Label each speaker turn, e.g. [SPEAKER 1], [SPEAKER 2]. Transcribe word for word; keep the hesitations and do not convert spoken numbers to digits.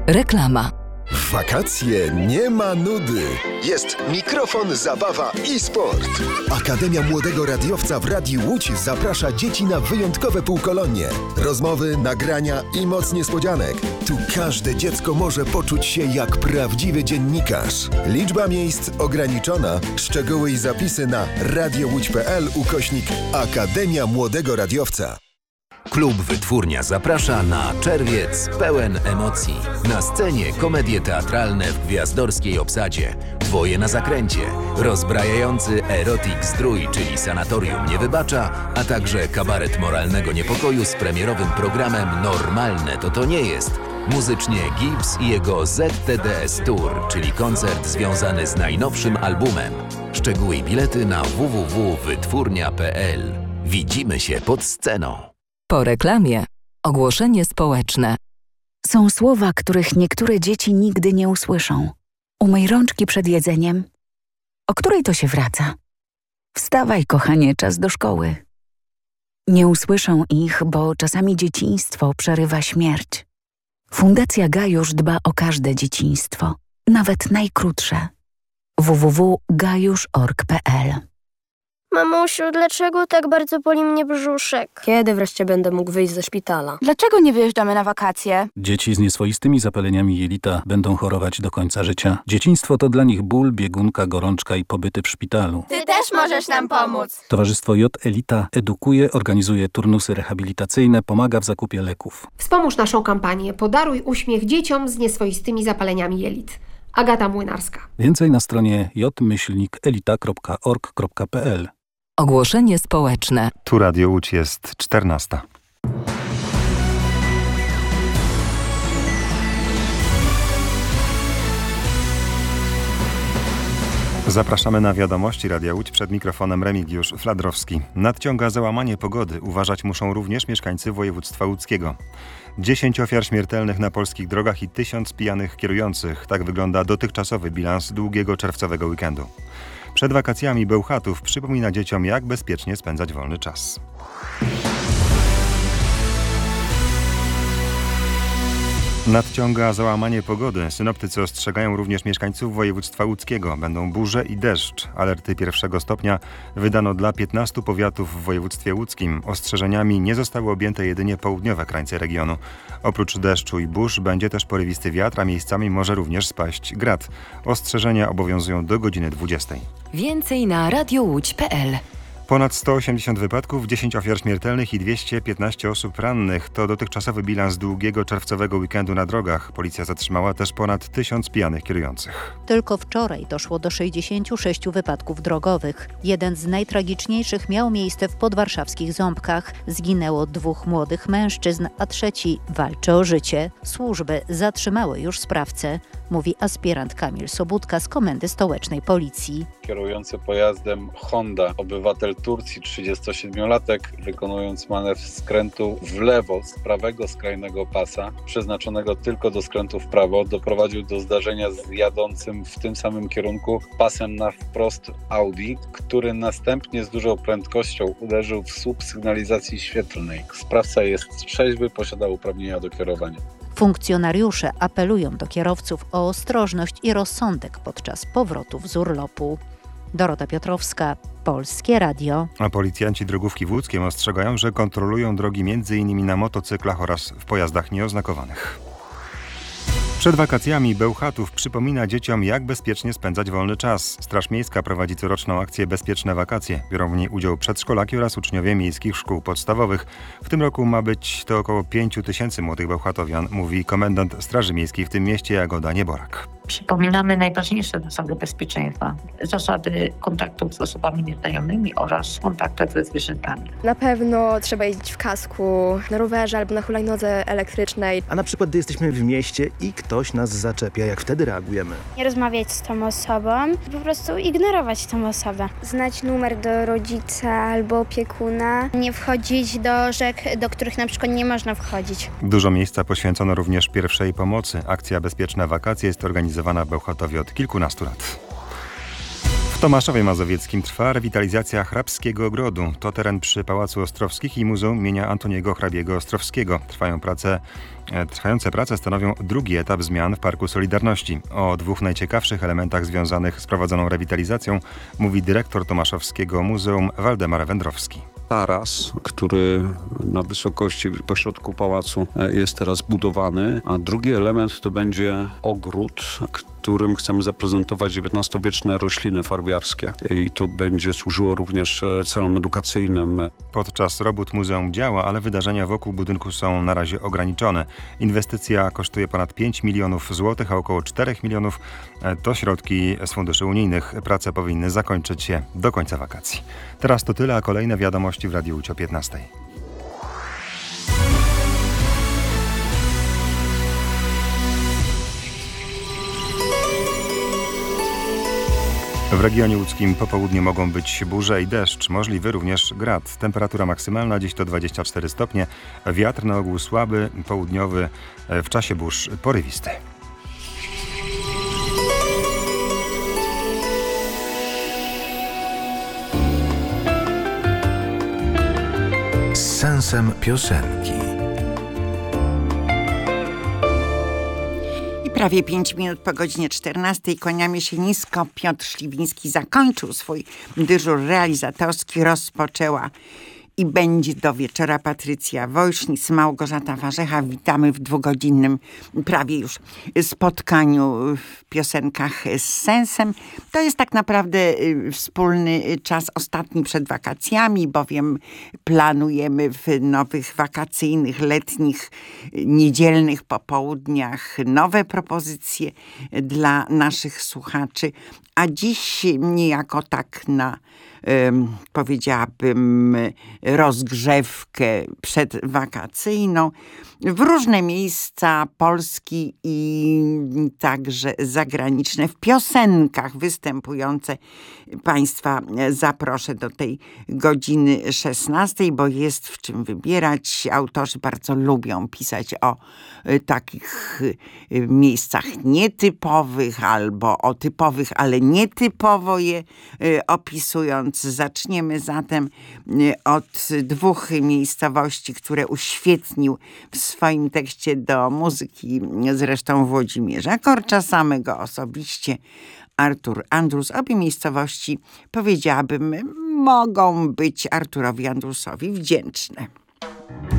[SPEAKER 1] Reklama.
[SPEAKER 2] W wakacje nie ma nudy. Jest mikrofon, zabawa i sport. Akademia Młodego Radiowca w Radiu Łódź zaprasza dzieci na wyjątkowe półkolonie. Rozmowy, nagrania i moc niespodzianek. Tu każde dziecko może poczuć się jak prawdziwy dziennikarz. Liczba miejsc ograniczona. Szczegóły i zapisy na radiołódź.pl ukośnik Akademia Młodego Radiowca.
[SPEAKER 3] Klub Wytwórnia zaprasza na czerwiec pełen emocji. Na scenie komedie teatralne w gwiazdorskiej obsadzie, dwoje na zakręcie, rozbrajający erotic zdrój, czyli Sanatorium nie wybacza, a także kabaret moralnego niepokoju z premierowym programem Normalne to to nie jest. Muzycznie Gibbs i jego Z T D S Tour, czyli koncert związany z najnowszym albumem. Szczegóły i bilety na w w w kropka wytwórnia kropka p l. Widzimy się pod sceną.
[SPEAKER 1] Po reklamie ogłoszenie społeczne.
[SPEAKER 4] Są słowa, których niektóre dzieci nigdy nie usłyszą. Umyj rączki przed jedzeniem. O której to się wraca? Wstawaj, kochanie, czas do szkoły. Nie usłyszą ich, bo czasami dzieciństwo przerywa śmierć. Fundacja Gajusz dba o każde dzieciństwo, nawet najkrótsze. w w w kropka gajusz kropka org kropka p l.
[SPEAKER 5] Mamusiu, dlaczego tak bardzo boli mnie brzuszek?
[SPEAKER 6] Kiedy wreszcie będę mógł wyjść ze szpitala?
[SPEAKER 7] Dlaczego nie wyjeżdżamy na wakacje?
[SPEAKER 8] Dzieci z nieswoistymi zapaleniami jelita będą chorować do końca życia. Dzieciństwo to dla nich ból, biegunka, gorączka i pobyty w szpitalu.
[SPEAKER 7] Ty też możesz nam pomóc!
[SPEAKER 8] Towarzystwo J Elita edukuje, organizuje turnusy rehabilitacyjne, pomaga w zakupie leków.
[SPEAKER 9] Wspomóż naszą kampanię Podaruj uśmiech dzieciom z nieswoistymi zapaleniami jelit. Agata Młynarska.
[SPEAKER 8] Więcej na stronie j myślnik elita kropka org kropka p l.
[SPEAKER 1] Ogłoszenie społeczne.
[SPEAKER 10] Tu Radio Łódź jest czternasta. Zapraszamy na wiadomości Radia Łódź, przed mikrofonem Remigiusz Fladrowski. Nadciąga załamanie pogody. Uważać muszą również mieszkańcy województwa łódzkiego. Dziesięć ofiar śmiertelnych na polskich drogach i tysiąc pijanych kierujących. Tak wygląda dotychczasowy bilans długiego czerwcowego weekendu. Przed wakacjami Bełchatów przypomina dzieciom, jak bezpiecznie spędzać wolny czas. Nadciąga załamanie pogody. Synoptycy ostrzegają również mieszkańców województwa łódzkiego. Będą burze i deszcz. Alerty pierwszego stopnia wydano dla piętnastu powiatów w województwie łódzkim. Ostrzeżeniami nie zostały objęte jedynie południowe krańce regionu. Oprócz deszczu i burz będzie też porywisty wiatr, a miejscami może również spaść grad. Ostrzeżenia obowiązują do godziny dwudziestej.
[SPEAKER 1] Więcej na radiołódź kropka p l.
[SPEAKER 10] Ponad sto osiemdziesiąt wypadków, dziesięć ofiar śmiertelnych i dwieście piętnaście osób rannych. To dotychczasowy bilans długiego czerwcowego weekendu na drogach. Policja zatrzymała też ponad tysiąc pijanych kierujących.
[SPEAKER 11] Tylko wczoraj doszło do sześćdziesięciu sześciu wypadków drogowych. Jeden z najtragiczniejszych miał miejsce w podwarszawskich Ząbkach. Zginęło dwóch młodych mężczyzn, a trzeci walczy o życie. Służby zatrzymały już sprawcę, mówi aspirant Kamil Sobudka z Komendy Stołecznej Policji.
[SPEAKER 12] Kierujący pojazdem Honda, obywatel Turcji, trzydziestosiedmiolatek, wykonując manewr skrętu w lewo z prawego skrajnego pasa, przeznaczonego tylko do skrętu w prawo, doprowadził do zdarzenia z jadącym w tym samym kierunku pasem na wprost Audi, który następnie z dużą prędkością uderzył w słup sygnalizacji świetlnej. Sprawca jest trzeźwy, posiada uprawnienia do kierowania.
[SPEAKER 11] Funkcjonariusze apelują do kierowców o ostrożność i rozsądek podczas powrotów z urlopu. Dorota Piotrowska, Polskie Radio.
[SPEAKER 10] A policjanci drogówki w Łódzkiem ostrzegają, że kontrolują drogi między innymi na motocyklach oraz w pojazdach nieoznakowanych. Przed wakacjami Bełchatów przypomina dzieciom, jak bezpiecznie spędzać wolny czas. Straż Miejska prowadzi coroczną akcję Bezpieczne Wakacje. Biorą w niej udział przedszkolaki oraz uczniowie miejskich szkół podstawowych. W tym roku ma być to około pięciu tysięcy młodych bełchatowian, mówi komendant Straży Miejskiej w tym mieście Jagoda Nieborak.
[SPEAKER 13] Przypominamy najważniejsze zasady bezpieczeństwa, zasady kontaktów z osobami nieznajomymi oraz kontaktów ze zwierzętami.
[SPEAKER 14] Na pewno trzeba jeździć w kasku, na rowerze albo na hulajnodze elektrycznej.
[SPEAKER 15] A na przykład, gdy jesteśmy w mieście i ktoś nas zaczepia, jak wtedy reagujemy?
[SPEAKER 16] Nie rozmawiać z tą osobą, po prostu ignorować tą osobę.
[SPEAKER 14] Znać numer do rodzica albo opiekuna.
[SPEAKER 16] Nie wchodzić do rzek, do których na przykład nie można wchodzić.
[SPEAKER 10] Dużo miejsca poświęcono również pierwszej pomocy. Akcja Bezpieczne Wakacje jest organizowana w Bełchatowie od kilkunastu lat. W Tomaszowie Mazowieckim trwa rewitalizacja Hrabskiego Ogrodu. To teren przy Pałacu Ostrowskich i Muzeum imienia Antoniego Hrabiego Ostrowskiego. Trwają prace, e, trwające prace stanowią drugi etap zmian w Parku Solidarności. O dwóch najciekawszych elementach związanych z prowadzoną rewitalizacją mówi dyrektor Tomaszowskiego Muzeum Waldemar Wędrowski.
[SPEAKER 17] Taras, który na wysokości pośrodku pałacu jest teraz budowany, a drugi element to będzie ogród, którym chcemy zaprezentować dziewiętnastowieczne rośliny farbiarskie i to będzie służyło również celom edukacyjnym.
[SPEAKER 10] Podczas robót muzeum działa, ale wydarzenia wokół budynku są na razie ograniczone. Inwestycja kosztuje ponad pięć milionów złotych, a około cztery milionów to środki z funduszy unijnych. Prace powinny zakończyć się do końca wakacji. Teraz to tyle, a kolejne wiadomości w Radiu Łódź o piętnastej. W regionie łódzkim po południu mogą być burze i deszcz, możliwy również grad. Temperatura maksymalna dziś to dwadzieścia cztery stopnie, wiatr na ogół słaby, południowy, w czasie burz porywisty.
[SPEAKER 3] Z sensem piosenki.
[SPEAKER 18] Prawie pięć minut po godzinie czternastej kłaniamy się nisko. Piotr Śliwiński zakończył swój dyżur realizatorski, rozpoczęła i będzie do wieczora Patrycja Wojsznic, Małgorzata Warzecha. Witamy w dwugodzinnym prawie już spotkaniu w piosenkach z sensem. To jest tak naprawdę wspólny czas ostatni przed wakacjami, bowiem planujemy w nowych wakacyjnych, letnich, niedzielnych popołudniach nowe propozycje dla naszych słuchaczy. A dziś niejako tak na powiedziałabym rozgrzewkę przedwakacyjną w różne miejsca Polski i także zagraniczne w piosenkach występujące Państwa zaproszę do tej godziny szesnastej, bo jest w czym wybierać. Autorzy bardzo lubią pisać o takich miejscach nietypowych albo o typowych, ale nietypowo je opisując. Zaczniemy zatem od dwóch miejscowości, które uświetnił w swoim tekście do muzyki, zresztą Włodzimierza Korcza, samego osobiście Artur Andrus. Obie miejscowości, powiedziałabym, mogą być Arturowi Andrusowi wdzięczne.